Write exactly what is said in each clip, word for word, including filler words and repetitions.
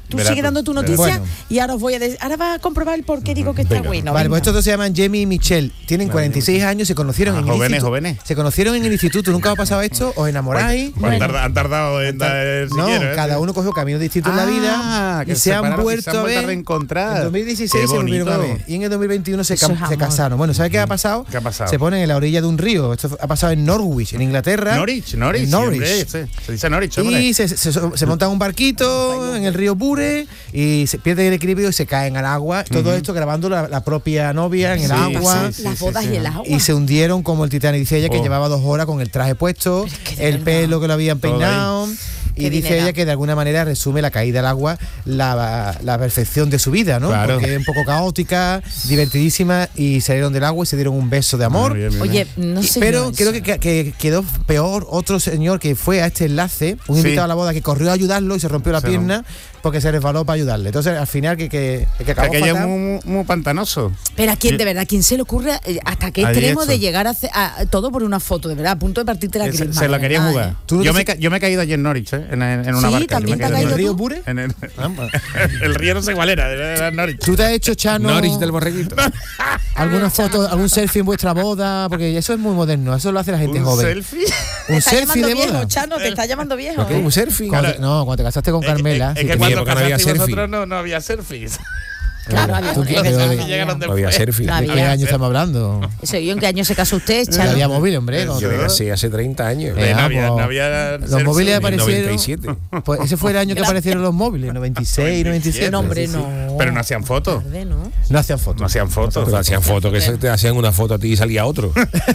tú Verá sigue tú, dando tu verá. noticia Bueno. y ahora os voy a decir, ahora vas a comprobar por qué digo que está Venga. bueno. Vale, venga. pues estos dos se llaman Jamie y Michelle. Tienen cuarenta y seis años, se conocieron Ah, en el jóvenes, instituto. jóvenes. Se conocieron en el instituto. ¿Nunca os ha pasado esto? ¿Os enamoráis? Pues han tardado- han tardado en dar el No, siquiera, ¿eh? cada uno cogió caminos distintos en la vida Ah, que y se han separaron y vuelto se han a vuelto a ver. reencontrar. En dos mil dieciséis Qué se volvieron a bonito. ver. Y en el dos mil veintiuno se, Eso cam- es se amor. casaron. Bueno, ¿sabes qué ha pasado? ¿Qué ha pasado? Se ponen en la orilla de un río. Esto ha pasado en Norwich, en Inglaterra. Norwich, Norwich. En sí, Norwich. hombre, sí. Se dice Norwich, hombre. Y se, se, se montan un barquito en el río Bure y se pierde el equilibrio y se caen al agua. Todo esto grabando la, la propia novia en el Sí, agua. sí, Las bodas y el agua. Y se hundieron como el Titanic. Dice ella que Oh. llevaba dos horas con el traje puesto, Pero es que de el verdad. pelo que lo habían Todo peinado. Y Qué dice dinero. ella que de alguna manera resume la caída al agua, la, la perfección de su vida, ¿no? Claro. Porque es un poco caótica, divertidísima y salieron del agua y se dieron un beso de amor. Muy bien, muy Oye, bien. no sé. Pero yo creo eso. que, que quedó peor otro señor que fue a este enlace, un Sí. invitado a la boda que corrió a ayudarlo y se rompió la Se pierna porque se resbaló para ayudarle. Entonces, al final, que, que, que acabó Aquello es fatal. muy, muy pantanoso. Pero a quién, de verdad, quién se le ocurre eh, hasta qué Ahí extremo hecho. de llegar a, hacer, a- a todo por una foto, de verdad, a punto de partirte la Se, crisma. se la de quería verdad, jugar. ¿eh? ¿Tú no Yo te me, se- ca- yo me he caído allí en Norwich, ¿eh? en, en una Sí, barca. Yo también me he te caído has en caído ¿El río tú? Bure? En el, Ah, el río no sé cuál era, era Norwich. ¿Tú te has hecho, Chano, Norwich del Borreguito. alguna foto, algún selfie en vuestra boda? Porque eso es muy moderno, eso lo hace la gente ¿Un joven. selfie? Un Te está selfie llamando de viejo, boda. Chano, te está llamando viejo. ¿Qué? ¿Un selfie? Cuando Claro. te- no, cuando te casaste con Carmela. Es, sí, es que te- mi cuando época no había casasteis selfie. vosotros no, no había selfies. Claro, había- Tú es quieres- verdad, de- había. llegaron No había selfie. No ¿De había. qué año estamos hablando? Eso, ¿yo en qué año se casó usted, Ya Chano? había móvil, hombre. cuando Yo te- me casé hace treinta años. Eh, no, había, pues, no había Los selfie. móviles En aparecieron. noventa y siete. Pues ese fue el año que aparecieron los móviles, noventa y seis, noventa y siete. No, hombre, Sí, sí. no. Pero no hacían fotos. Tarde, ¿no? No hacían fotos. No hacían fotos. Pero hacían fotos, que se te hacían una foto a ti y salía otro.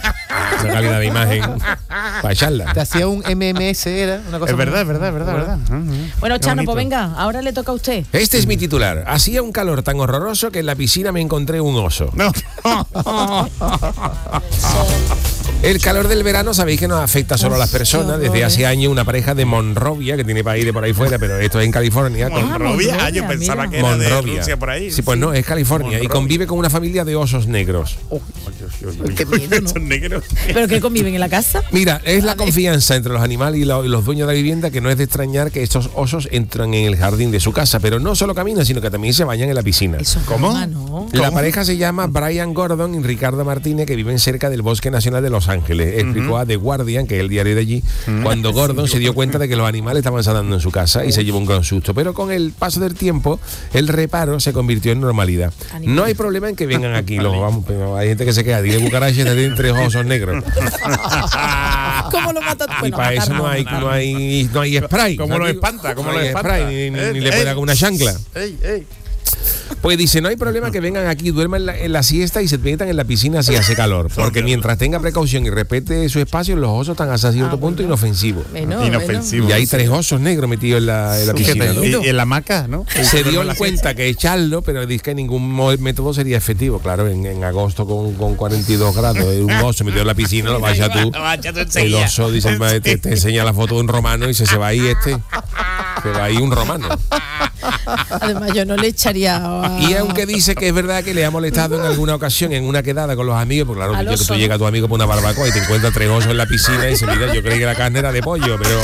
Una calidad de imagen para echarla. Te hacía un M M S, era una cosa. Es verdad, es muy- verdad, es verdad, es verdad. Bueno, Qué Chano, bonito. pues venga, ahora le toca a usted. Este es mi titular. Hacía un calor tan horroroso que en la piscina me encontré un oso. No. El calor del verano sabéis que nos afecta solo a las personas. Desde hace años una pareja de Monrovia, que tiene país de por ahí fuera, pero esto es en California. con- Monrovia. Ah, yo Monrovia, pensaba mira. que era de Monrovia. Rusia por ahí. Sí, pues no, es California. Y Monrovia. convive con una familia de osos negros. Qué miedo, ¿no? Son negros. ¿Pero que conviven en la casa? Mira, es la confianza entre los animales y, lo- y los dueños de la vivienda que no es de extrañar que estos osos entran en el jardín de su casa, pero no solo caminan, sino que también se bañan en la piscina. Eso es ¿Cómo? broma, ¿no? La pareja se llama Brian Gordon y Ricardo Martínez, que viven cerca del Bosque Nacional de Los Ángeles. Explicó a The Guardian, que es el diario de allí, cuando Gordon se dio cuenta de que los animales estaban sanando en su casa y se llevó un gran susto. Pero con el paso del tiempo, el reparo se convirtió en normalidad. No hay problema en que vengan aquí. Los, vamos, pero hay gente que se queda. Dile cucarachas, tienen tres osos negros. ¿Cómo lo mata? Y Bueno, para eso matar no hay, no hay, no hay spray. ¿Cómo lo ¿sabes? espanta? ¿Cómo No lo hay espanta? spray, ni, ni- Eh, ni le eh, puede dar con una chancla. Ey, ey. Pues dice, no hay problema que vengan aquí, duerman en la, en la siesta y se metan en la piscina si hace calor. Porque mientras tenga precaución y respete su espacio, los osos están hasta cierto punto inofensivos. Bueno, Inofensivo. Y hay tres osos negros metidos en la, en la piscina, ¿no? Y, y en la hamaca, ¿no? Se dio en cuenta que echarlo, pero dice que ningún mo- método sería efectivo. Claro, en, en agosto con, con cuarenta y dos grados, un oso metido en la piscina, lo vaya tú. Vaya tú El enseguida. oso dice, te, te enseña la foto de un romano y dice, se va ahí este. Se va ahí un romano. Además, yo no le echaría. a- Y aunque dice que es verdad que le ha molestado en alguna ocasión en una quedada con los amigos, porque claro, Al yo que tú oso. llegas a tu amigo por una barbacoa y te encuentras tres osos en la piscina y dices, mira, yo creí que la carne era de pollo, pero...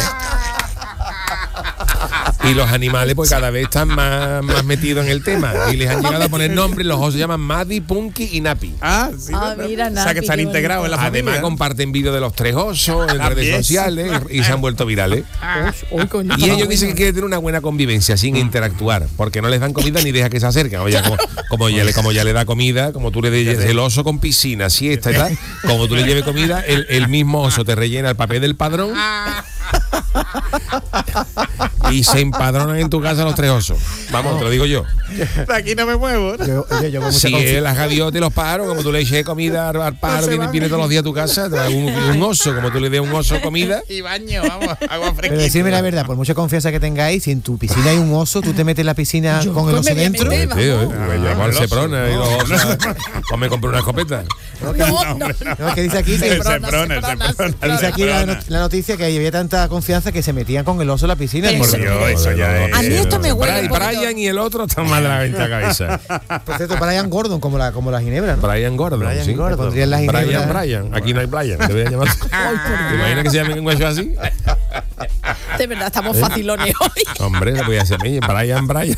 Y los animales pues cada vez están más, más metidos en el tema y les han llegado a poner nombres. Los osos se llaman Maddie, Punky y Napi. Ah, sí. Ah, ¿verdad? mira, O sea, Napi, que están qué integrados en la Además familia. comparten vídeos de los tres osos en También. redes sociales y se han vuelto virales. Uy, con- Y ellos dicen que quieren tener una buena convivencia sin interactuar, porque no les dan comida ni deja que se acerquen. Oye, como, como, ya le, como ya le da comida, como tú le des el oso con piscina, siesta y tal, como tú le lleves comida, el, el mismo oso te rellena el papel del padrón y se empadronan en tu casa los tres osos. Vamos, te lo digo yo. De aquí no me muevo. ¿no? Yo, oye, yo con mucha Si confi- es las gaviotas y los pájaros, como tú le eches comida al, al pájaro, viene, viene todos los días a tu casa, trae un, un oso, como tú le des un oso comida. Y baño, vamos, agua Pero fresquita. decirme la verdad, por mucha confianza que tengáis, si en tu piscina hay un oso, tú te metes en la piscina Yo con el pues oso me voy a dentro. meter, Tío, eh, vamos. me llamo al el oso. Seprona y los osos. O me compré una escopeta. No, no, no. No, es que dice aquí que, Se Seprona, prona, se Seprona, prona, que dice aquí la, not- la noticia que había tanta confianza que se metían con el oso en la piscina. Pero Por eso- Dios, eso ya es. A mí esto me huele Brian, un poquito. Brian y el otro están mal de la venta cabeza. Por cierto, Brian Gordon, como la, como la ginebra, ¿no? Brian Gordon, Brian sí. Gordon. Pondrían la Brian, ginebra. Brian. Aquí no hay Brian. Debería llamarse. ¿Te imaginas que se llame un guacho así? De verdad, estamos facilones hoy. Hombre, se podía ser a mí. Brian, Brian.